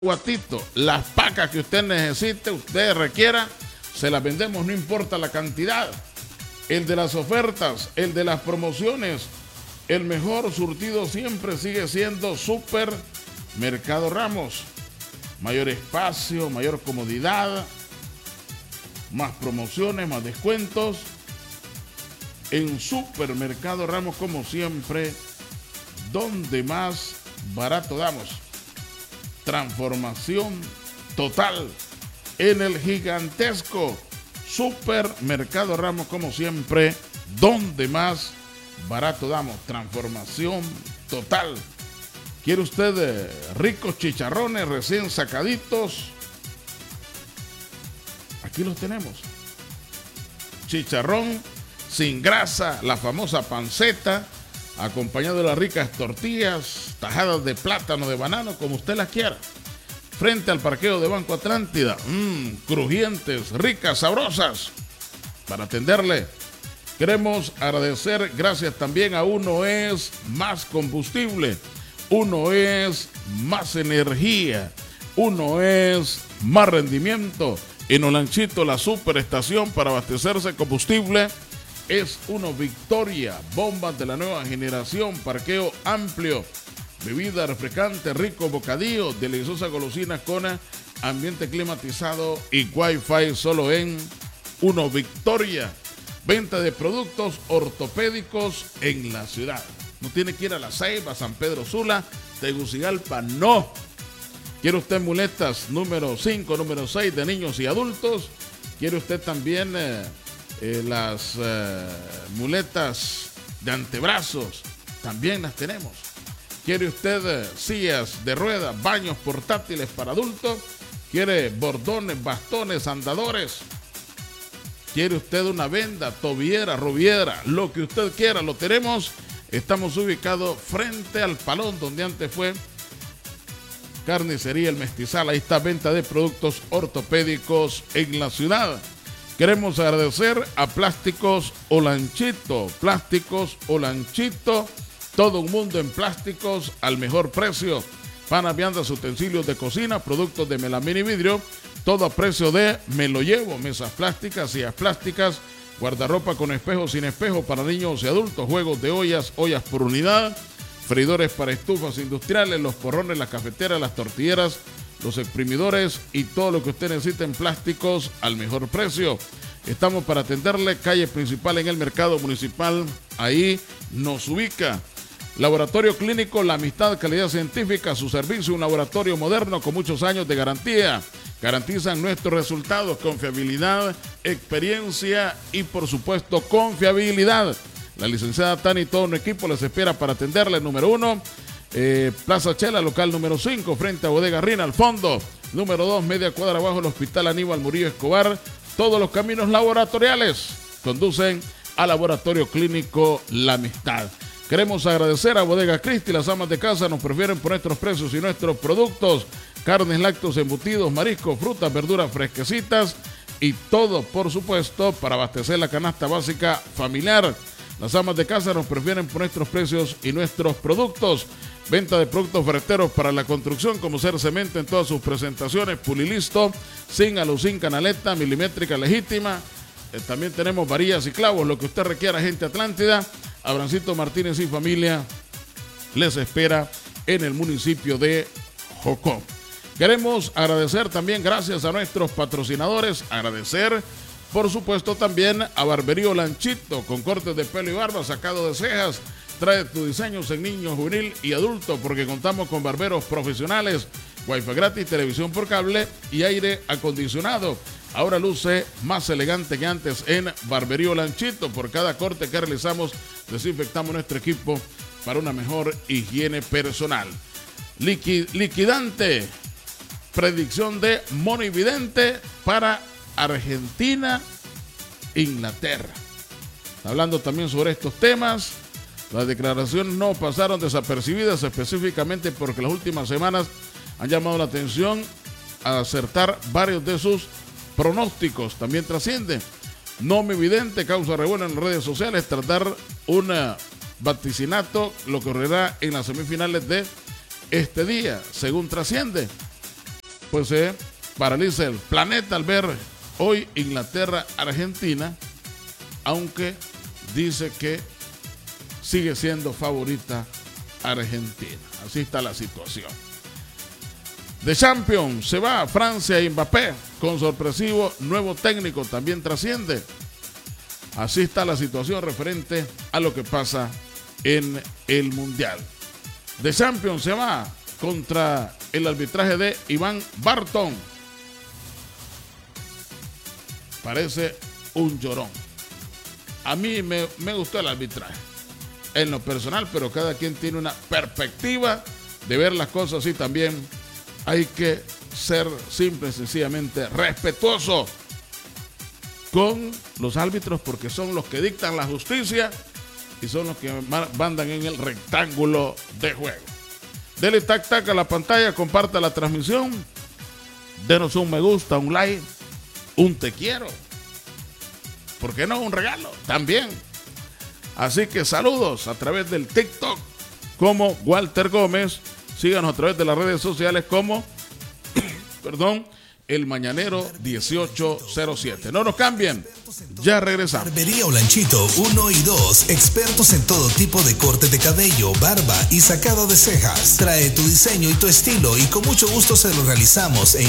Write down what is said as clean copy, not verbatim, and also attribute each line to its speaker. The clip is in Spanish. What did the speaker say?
Speaker 1: Guatito, las pacas que usted necesite, usted requiera, se las vendemos, no importa la cantidad. El de las ofertas, el de las promociones, el mejor surtido siempre sigue siendo Supermercado Ramos. Mayor espacio, mayor comodidad, más promociones, más descuentos. En Supermercado Ramos, como siempre, donde más barato damos. Transformación total en el gigantesco Supermercado Ramos, como siempre, donde más barato damos. Transformación total. ¿Quiere usted ricos chicharrones recién sacaditos? Aquí los tenemos. Chicharrón sin grasa, la famosa panceta, acompañado de las ricas tortillas, tajadas de plátano, de banano, como usted las quiera. Frente al parqueo de Banco Atlántida, crujientes, ricas, sabrosas. Para atenderle, queremos agradecer, gracias también a Uno es Más Combustible, Uno es Más Energía, Uno es Más Rendimiento. En Olanchito, la superestación para abastecerse de combustible es Uno Victoria, bombas de la nueva generación, parqueo amplio, bebida refrescante, rico bocadillo, deliciosa golosina con ambiente climatizado y wifi solo en Uno Victoria. Venta de productos ortopédicos en la ciudad. No tiene que ir a La Ceiba, San Pedro Sula, Tegucigalpa, no. ¿Quiere usted muletas número 5, número 6 de niños y adultos? ¿Quiere usted también las muletas de antebrazos? También las tenemos. ¿Quiere usted sillas de ruedas, baños portátiles para adultos? ¿Quiere bordones, bastones, andadores? ¿Quiere usted una venda, tobillera, robiera? Lo que usted quiera, lo tenemos. Estamos ubicados frente al Palón, donde antes fue Carnicería El Mestizal. Ahí está, venta de productos ortopédicos en la ciudad. Queremos agradecer a Plásticos Olanchito. Plásticos Olanchito, todo un mundo en plásticos al mejor precio. Panas, viandas, utensilios de cocina, productos de melamina y vidrio, todo a precio de me lo llevo. Mesas plásticas, sillas plásticas, guardarropa con espejo, sin espejo para niños y adultos, juegos de ollas, ollas por unidad, freidores para estufas industriales, los porrones, las cafeteras, las tortilleras, los exprimidores y todo lo que usted necesite en plásticos al mejor precio. Estamos para atenderle, calle principal en el mercado municipal, ahí nos ubica. Laboratorio Clínico La Amistad, calidad científica, su servicio, un laboratorio moderno con muchos años de garantía. Garantizan nuestros resultados, confiabilidad, experiencia y por supuesto confiabilidad. La licenciada Tani y todo un equipo les espera para atenderle. Número 1, Plaza Chela, local número 5, frente a Bodega Rina, al fondo. Número 2, media cuadra abajo el Hospital Aníbal Murillo Escobar. Todos los caminos laboratoriales conducen al Laboratorio Clínico La Amistad. Queremos agradecer a Bodega Cristi, las amas de casa nos prefieren por nuestros precios y nuestros productos. Carnes, lácteos, embutidos, mariscos, frutas, verduras fresquecitas y todo, por supuesto, para abastecer la canasta básica familiar. Las amas de casa nos prefieren por nuestros precios y nuestros productos. Venta de productos ferreteros para la construcción, como ser cemento en todas sus presentaciones, pulilisto, sin alucín, canaleta, milimétrica legítima. También tenemos varillas y clavos, lo que usted requiera, gente Atlántida. Abrancito Martínez y familia les espera en el municipio de Jocó. Queremos agradecer también, gracias a nuestros patrocinadores, agradecer por supuesto también a Barbería Olanchito, con cortes de pelo y barba, sacado de cejas. Trae tus diseños en niño, juvenil y adulto, porque contamos con barberos profesionales, wifi gratis, televisión por cable y aire acondicionado. Ahora luce más elegante que antes en Barbería Olanchito. Por cada corte que realizamos, desinfectamos nuestro equipo para una mejor higiene personal. Liquidante, predicción de monividente para Argentina, Inglaterra. Hablando también sobre estos temas, las declaraciones no pasaron desapercibidas, específicamente porque las últimas semanas han llamado la atención a acertar varios de sus pronósticos. También trasciende. No mi vidente causa revuelo en las redes sociales tras dar un vaticinato lo que ocurrirá en las semifinales de este día, según trasciende. pues se paraliza el planeta al ver hoy Inglaterra-Argentina, aunque dice que sigue siendo favorita Argentina. Así está la situación. De Champions se va a Francia y Mbappé con sorpresivo nuevo técnico, también trasciende. Así está la situación referente a lo que pasa en el Mundial. De Champions se va contra el arbitraje de Iván Barton. Parece un llorón. A mí me gustó el arbitraje en lo personal, pero cada quien tiene una perspectiva de ver las cosas y también hay que ser simple y sencillamente respetuoso con los árbitros, porque son los que dictan la justicia y son los que mandan en el rectángulo de juego. Dele tac tac a la pantalla, comparta la transmisión, denos un me gusta, un like, un te quiero, ¿por qué no un regalo? También. Así que saludos a través del TikTok como Walter Gómez. Síganos a través de las redes sociales como El Mañanero 1807. No nos cambien, ya regresamos.
Speaker 2: Barbería Olanchito 1 y 2, expertos en todo tipo de corte de cabello, barba y sacado de cejas. Trae tu diseño y tu estilo y con mucho gusto se lo realizamos en